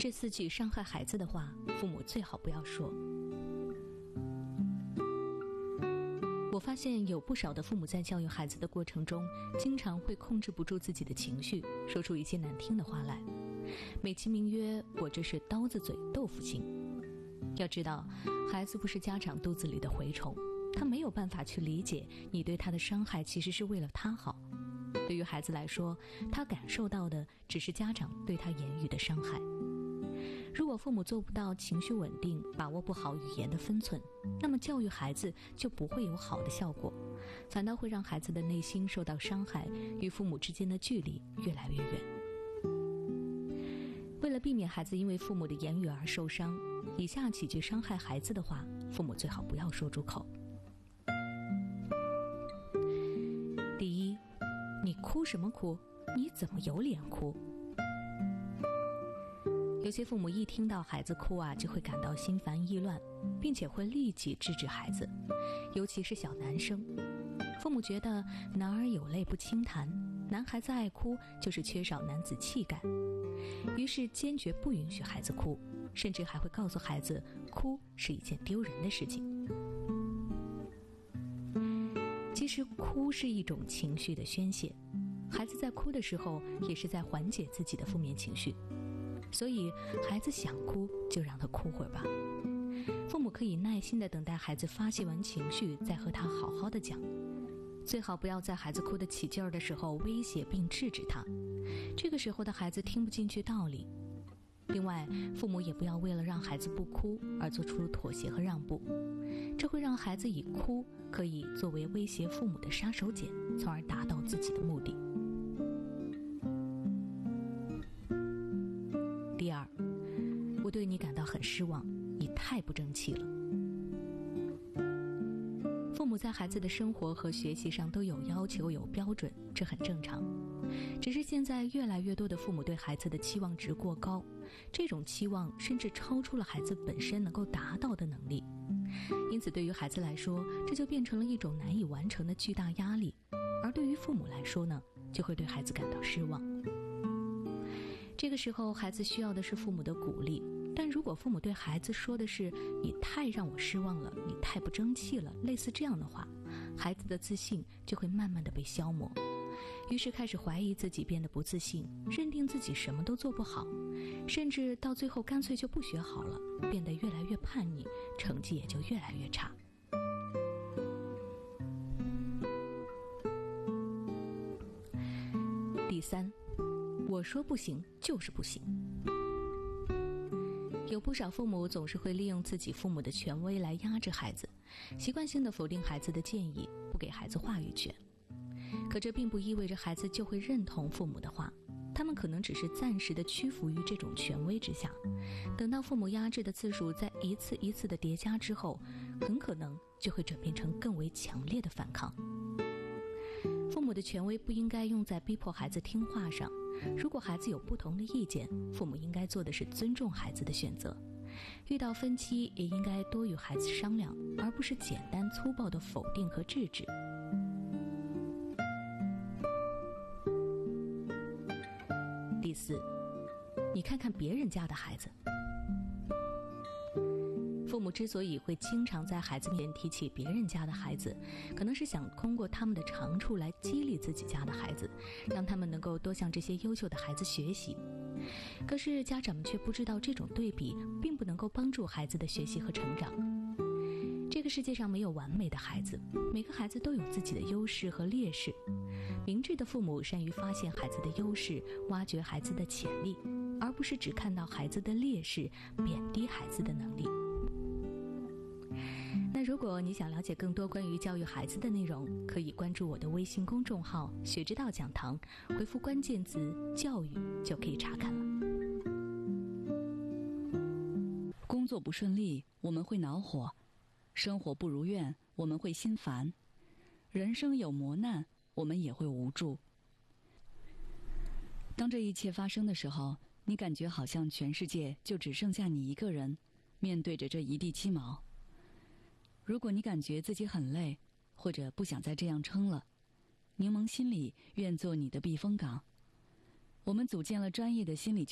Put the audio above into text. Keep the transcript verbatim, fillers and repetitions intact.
这四句伤害孩子的话，父母最好不要说。我发现有不少的父母在教育孩子的过程中，经常会控制不住自己的情绪，说出一些难听的话来，美其名曰我这是刀子嘴豆腐心。要知道，孩子不是家长肚子里的蛔虫，他没有办法去理解你对他的伤害其实是为了他好。对于孩子来说，他感受到的只是家长对他言语的伤害。如果父母做不到情绪稳定，把握不好语言的分寸，那么教育孩子就不会有好的效果，反倒会让孩子的内心受到伤害，与父母之间的距离越来越远。为了避免孩子因为父母的言语而受伤，以下几句伤害孩子的话，父母最好不要说出口。第一，你哭什么哭？你怎么有脸哭？有些父母一听到孩子哭啊，就会感到心烦意乱，并且会立即制止孩子，尤其是小男生。父母觉得男儿有泪不轻弹，男孩子爱哭就是缺少男子气概，于是坚决不允许孩子哭，甚至还会告诉孩子哭是一件丢人的事情。其实哭是一种情绪的宣泄，孩子在哭的时候也是在缓解自己的负面情绪，所以孩子想哭就让他哭会儿吧。父母可以耐心地等待孩子发泄完情绪，再和他好好的讲，最好不要在孩子哭得起劲儿的时候威胁并制止他，这个时候的孩子听不进去道理。另外，父母也不要为了让孩子不哭而做出妥协和让步，这会让孩子以哭可以作为威胁父母的杀手锏，从而达到自己的目的。第二，我对你感到很失望，你太不争气了。父母在孩子的生活和学习上都有要求有标准，这很正常。只是现在越来越多的父母对孩子的期望值过高，这种期望甚至超出了孩子本身能够达到的能力，因此对于孩子来说，这就变成了一种难以完成的巨大压力，而对于父母来说呢，就会对孩子感到失望。这个时候孩子需要的是父母的鼓励，但如果父母对孩子说的是你太让我失望了，你太不争气了，类似这样的话，孩子的自信就会慢慢的被消磨，于是开始怀疑自己，变得不自信，认定自己什么都做不好，甚至到最后干脆就不学好了，变得越来越叛逆，成绩也就越来越差。第三，我说不行就是不行。有不少父母总是会利用自己父母的权威来压制孩子，习惯性的否定孩子的建议，不给孩子话语权。可这并不意味着孩子就会认同父母的话，他们可能只是暂时的屈服于这种权威之下，等到父母压制的次数在一次一次的叠加之后，很可能就会转变成更为强烈的反抗。父母的权威不应该用在逼迫孩子听话上，如果孩子有不同的意见，父母应该做的是尊重孩子的选择，遇到分歧也应该多与孩子商量，而不是简单粗暴的否定和制止。第四，你看看别人家的孩子。父母之所以会经常在孩子面前提起别人家的孩子，可能是想通过他们的长处来激励自己家的孩子，让他们能够多向这些优秀的孩子学习。可是家长们却不知道，这种对比并不能够帮助孩子的学习和成长。这个世界上没有完美的孩子，每个孩子都有自己的优势和劣势。明智的父母善于发现孩子的优势，挖掘孩子的潜力，而不是只看到孩子的劣势，贬低孩子的能力。那如果你想了解更多关于教育孩子的内容，可以关注我的微信公众号学之道讲堂，回复关键词教育就可以查看了。 工作不顺利，我们会恼火；生活不如愿，我们会心烦；人生有磨难，我们也会无助。当这一切发生的时候，你感觉好像全世界就只剩下你一个人，面对着这一地鸡毛。如果你感觉自己很累，或者不想再这样撑了，柠檬心理愿做你的避风港。我们组建了专业的心理